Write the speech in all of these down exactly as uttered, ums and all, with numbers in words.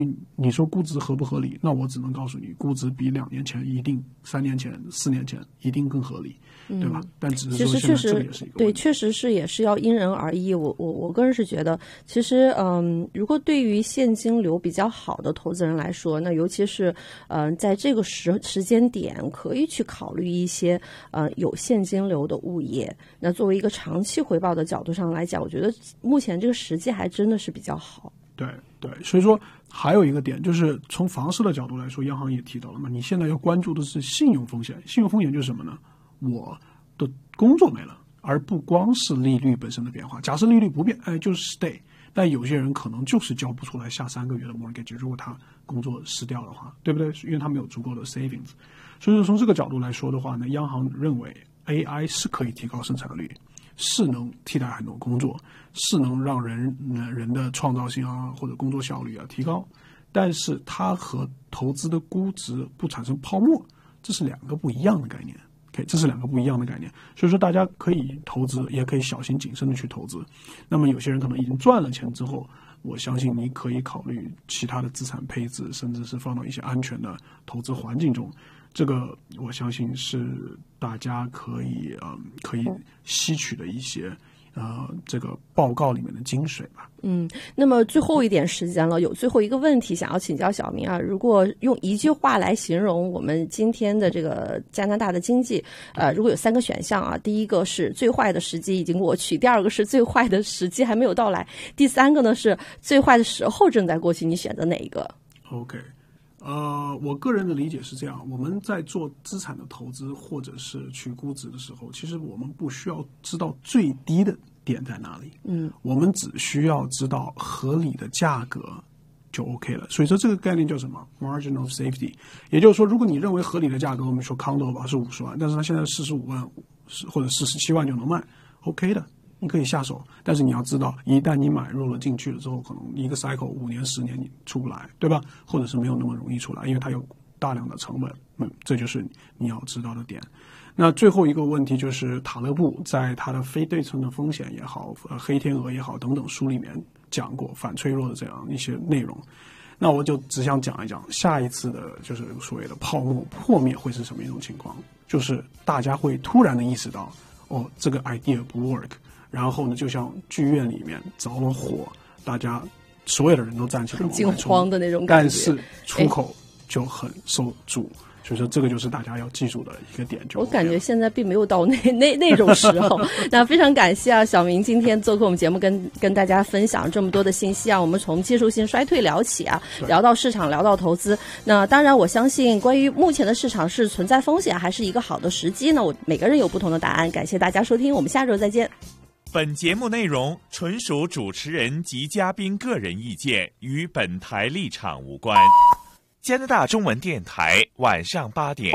你说估值合不合理？那我只能告诉你，估值比两年前一定、三年前、四年前一定更合理，对吧？嗯、但只是说现在这个也是一个对，确实是也是要因人而异。我我我个人是觉得，其实嗯，如果对于现金流比较好的投资人来说，那尤其是嗯、呃，在这个时时间点，可以去考虑一些呃有现金流的物业。那作为一个长期回报的角度上来讲，我觉得目前这个时机还真的是比较好。 对对，所以说还有一个点就是从房市的角度来说，央行也提到了嘛，你现在要关注的是信用风险。信用风险就是什么呢？我的工作没了，而不光是利率本身的变化。假设利率不变，哎，就是 stay。但有些人可能就是交不出来下三个月的 mortgage， 如果他工作失掉的话，对不对？因为他没有足够的 savings。所以说从这个角度来说的话呢，央行认为 A I 是可以提高生产率，是能替代很多工作，是能让人人的创造性啊或者工作效率啊提高，但是它和投资的估值不产生泡沫，这是两个不一样的概念。Okay, 这是两个不一样的概念，所以说大家可以投资，也可以小心谨慎的去投资。那么有些人可能已经赚了钱之后，我相信你可以考虑其他的资产配置，甚至是放到一些安全的投资环境中。这个我相信是大家可以呃可以吸取的一些呃这个报告里面的精髓吧。 嗯，那么最后一点时间了，有最后一个问题想要请教小明啊，如果用一句话来形容我们今天的这个加拿大的经济，呃，如果有三个选项啊，第一个是最坏的时机已经过去，第二个是最坏的时机还没有到来，第三个呢是最坏的时候正在过去，你选择哪一个 ？OK。呃，我个人的理解是这样，我们在做资产的投资或者是去估值的时候，其实我们不需要知道最低的点在哪里， 嗯， 我们只需要知道合理的价格就 OK 了。所以说这个概念叫什么 ？margin of safety， 也就是说，如果你认为合理的价格，我们说 condo 吧是五十万，但是它现在四十五万或者四十七万就能卖 ，OK 的。你可以下手，但是你要知道，一旦你买入了进去了之后，可能一个 cycle 五年、十年你出不来，对吧？或者是没有那么容易出来，因为它有大量的成本，嗯，这就是你要知道的点。那最后一个问题就是塔勒布在他的非对称的风险也好、呃黑天鹅也好等等书里面讲过反脆弱的这样一些内容。那我就只想讲一讲下一次的就是所谓的泡沫破灭会是什么一种情况，就是大家会突然的意识到，哦，这个 idea 不 work。然后呢，就像剧院里面着了火，大家所有的人都站起来， 很惊慌的那种感觉， 但是出口就很受阻。所以说，这个就是大家要记住的一个点。就我感觉现在并没有到那那那种时候。那非常感谢啊，小明今天做客我们节目跟，跟跟大家分享这么多的信息啊。我们从技术性衰退聊起啊，聊到市场，聊到投资。那当然，我相信关于目前的市场是存在风险，还是一个好的时机呢？我每个人有不同的答案。感谢大家收听，我们下周再见。 本节目内容纯属主持人及嘉宾个人意见，与本台立场无关。加拿大中文电台晚上八点，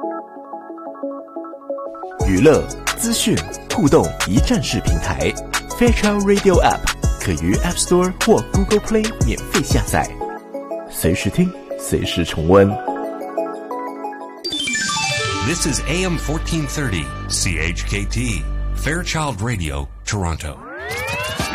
娱乐、资讯、互动一站式平台 Fairchild Radio App 可于 App Store 或 Google Play 免费下载，随时听，随时重温。 This is A M fourteen thirty C H K T Fairchild Radio, Toronto.